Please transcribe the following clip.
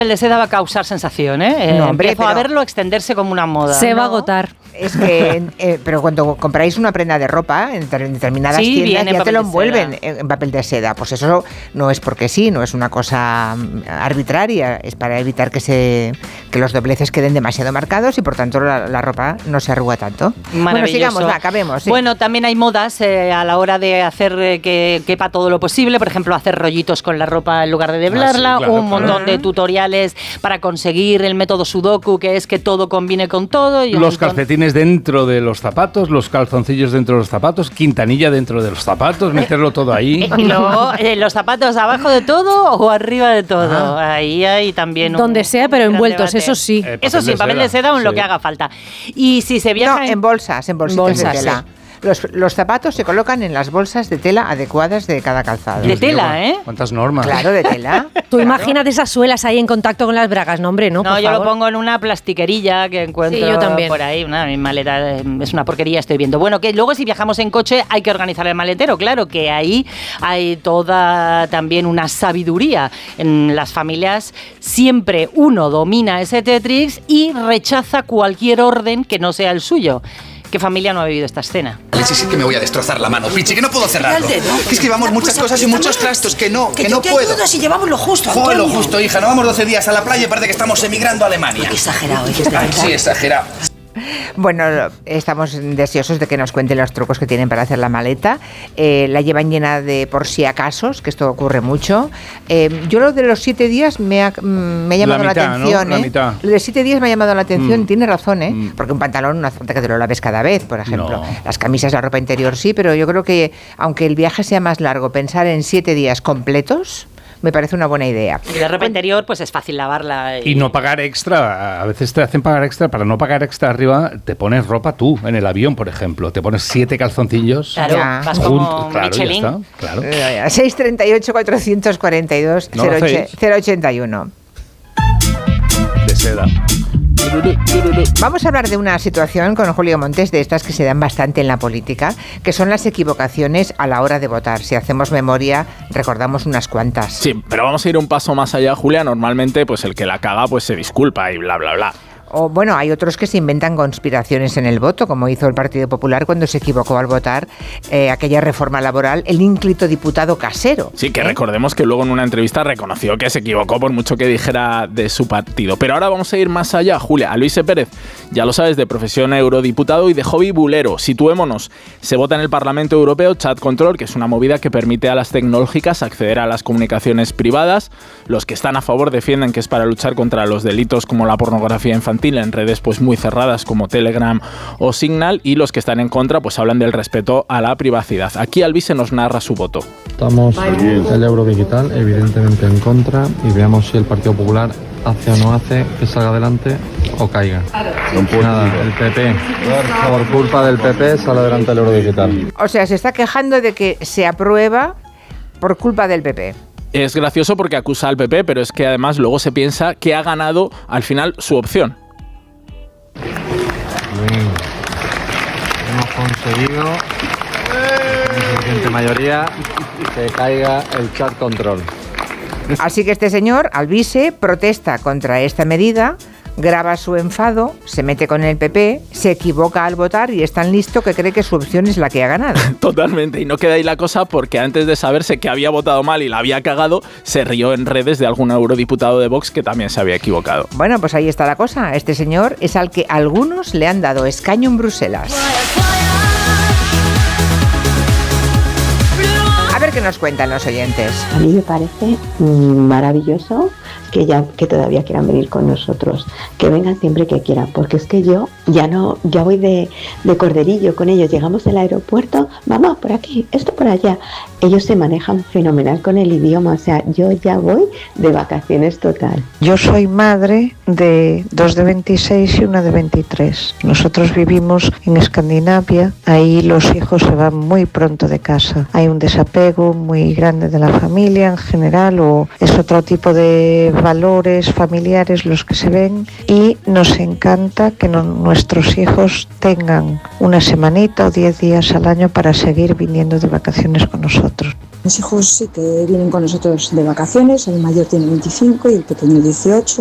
El de seda va a causar sensación, ¿eh? No, hombre, empiezo a verlo extenderse como una moda. Se va a agotar. Es que, pero cuando compráis una prenda de ropa en determinadas tiendas ya te lo envuelven en papel de seda. Pues eso no es porque sí, no es una cosa arbitraria, es para evitar que los dobleces queden demasiado marcados y por tanto la ropa no se arruga tanto. Bueno, sigamos, acabemos. Sí. Bueno, también hay modas a la hora de hacer que quepa todo lo posible, por ejemplo, hacer rollitos con la ropa en lugar de doblarla, un montón de tutoriales para conseguir el método Sudoku, que es que todo combine con todo. Y los calcetines dentro de los zapatos, los calzoncillos dentro de los zapatos, quintanilla dentro de los zapatos, meterlo todo ahí. Y luego, los zapatos abajo de todo o arriba de todo. Ahí hay también donde sea, pero envueltos, eso sí. Eso sí, papel de seda o en lo que haga falta. Y si se viaja... No, en bolsitas de tela. Sí. Los zapatos se colocan en las bolsas de tela adecuadas de cada calzado. De tela, ¿eh? ¿Cuántas normas? Claro, de tela. Tú imagínate esas suelas ahí en contacto con las bragas. No, hombre, no, por favor. Yo lo pongo en una plastiquerilla que encuentro yo también. Por ahí. Mi maleta es una porquería, estoy viendo. Bueno, que luego si viajamos en coche hay que organizar el maletero. Claro que ahí hay toda también una sabiduría. En las familias siempre uno domina ese Tetris y rechaza cualquier orden que no sea el suyo. ¿Qué familia no ha vivido esta escena? Leche, sí que me voy a destrozar la mano, Pichi, que no puedo cerrarlo. Que es que llevamos muchas cosas y muchos trastos, que no puedo. Si llevamos lo justo, Joder, lo justo, hija, no vamos 12 días a la playa y parece que estamos emigrando a Alemania. Exagerado, es de verdad. Sí, exagerado. Bueno, estamos deseosos de que nos cuenten los trucos que tienen para hacer la maleta. La llevan llena de por si acasos, que esto ocurre mucho. Yo lo de los 7 días me ha llamado la atención. ¿No? La mitad. Lo de 7 días me ha llamado la atención, tiene razón, porque un pantalón no hace falta que te lo laves cada vez, por ejemplo. No. Las camisas, la ropa interior sí, pero yo creo que aunque el viaje sea más largo, pensar en 7 días completos me parece una buena idea. Y la ropa interior, pues es fácil lavarla. Y no pagar extra. A veces te hacen pagar extra. Para no pagar extra arriba, te pones ropa tú, en el avión, por ejemplo. Te pones 7 calzoncillos. Claro, vas como Michelin. Ya está, claro. 638 442 081. De seda. Vamos a hablar de una situación con Julio Montes, de estas que se dan bastante en la política, que son las equivocaciones a la hora de votar. Si hacemos memoria, recordamos unas cuantas. Sí, pero vamos a ir un paso más allá, Julia. Normalmente, pues el que la caga, pues se disculpa y bla, bla, bla. O bueno, hay otros que se inventan conspiraciones en el voto, como hizo el Partido Popular cuando se equivocó al votar aquella reforma laboral, el ínclito diputado Casero. Sí, que recordemos que luego en una entrevista reconoció que se equivocó por mucho que dijera de su partido. Pero ahora vamos a ir más allá, Julia. A Luis Pérez, ya lo sabes, de profesión eurodiputado y de hobby bulero. Situémonos. Se vota en el Parlamento Europeo Chat Control, que es una movida que permite a las tecnológicas acceder a las comunicaciones privadas. Los que están a favor defienden que es para luchar contra los delitos como la pornografía infantil en redes pues muy cerradas como Telegram o Signal, y los que están en contra pues hablan del respeto a la privacidad. Aquí Alvise nos narra su voto. Estamos el Eurodigital evidentemente en contra y veamos si el Partido Popular hace o no hace que salga adelante o caiga. Nada, el PP, por culpa del PP sale adelante el Eurodigital. O sea, se está quejando de que se aprueba por culpa del PP. Es gracioso porque acusa al PP, pero es que además luego se piensa que ha ganado al final su opción. Bien. Hemos conseguido con suficiente mayoría que caiga el Chat Control. Así que este señor, Alvise, protesta contra esta medida, graba su enfado, se mete con el PP, se equivoca al votar y es tan listo que cree que su opción es la que ha ganado. Totalmente, y no queda ahí la cosa porque antes de saberse que había votado mal y la había cagado, se rió en redes de algún eurodiputado de Vox que también se había equivocado. Bueno, pues ahí está la cosa. Este señor es al que algunos le han dado escaño en Bruselas. A ver qué nos cuentan los oyentes. A mí me parece maravilloso que todavía quieran venir con nosotros, que vengan siempre que quieran, porque es que yo ya voy de corderillo con ellos. Llegamos al aeropuerto, vamos por aquí, esto por allá. Ellos se manejan fenomenal con el idioma, o sea, yo ya voy de vacaciones total. Yo soy madre de 2 de 26 y 1 de 23. Nosotros vivimos en Escandinavia, ahí los hijos se van muy pronto de casa. Hay un desapego muy grande de la familia en general, o es otro tipo de valores familiares los que se ven, y nos encanta que nuestros hijos tengan una semanita o 10 días al año para seguir viniendo de vacaciones con nosotros. Mis hijos sí que vienen con nosotros de vacaciones, el mayor tiene 25 y el pequeño 18.